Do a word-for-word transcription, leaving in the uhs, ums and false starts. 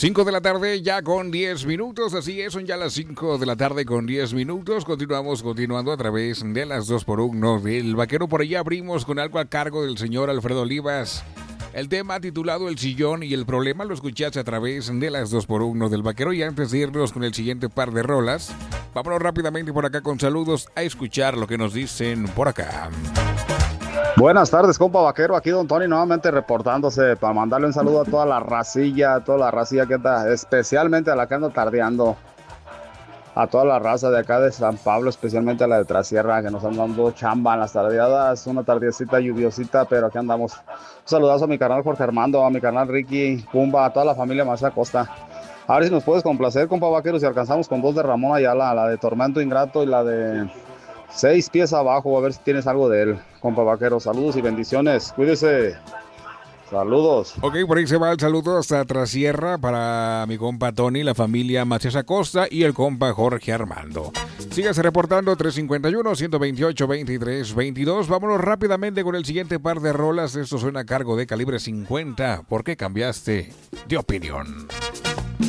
cinco de la tarde ya con diez minutos, así es, son ya las cinco de la tarde con diez minutos. Continuamos continuando a través de las dos por uno del Vaquero. Por allá abrimos con algo a cargo del señor Alfredo Olivas. El tema titulado El Sillón y el Problema lo escuchaste a través de las dos por uno del Vaquero. Y antes de irnos con el siguiente par de rolas, vámonos rápidamente por acá con saludos a escuchar lo que nos dicen por acá. Buenas tardes, compa Vaquero, aquí Don Tony nuevamente reportándose para mandarle un saludo a toda la racilla, a toda la racilla que anda, especialmente a la que anda tardeando, a toda la raza de acá de San Pablo, especialmente a la de Trasierra, que nos andan dando chamba en las tardeadas, una tardiecita lluviosita, pero aquí andamos. Un saludazo a mi carnal Jorge Armando, a mi carnal Ricky, Pumba, a toda la familia Marcia Costa. A ver si nos puedes complacer, compa Vaquero, si alcanzamos con dos de Ramón Ayala, la de Tormento Ingrato y la de Seis Pies Abajo, a ver si tienes algo de él, compa Vaquero. Saludos y bendiciones, cuídese. Saludos. Ok, por ahí se va el saludo hasta Trasierra para mi compa Tony, la familia Macías Acosta y el compa Jorge Armando. Sígase reportando tres cinco uno, uno dos ocho, veintitrés veintidós. Vámonos rápidamente con el siguiente par de rolas. Esto suena a cargo de Calibre cincuenta. ¿Por qué cambiaste de opinión?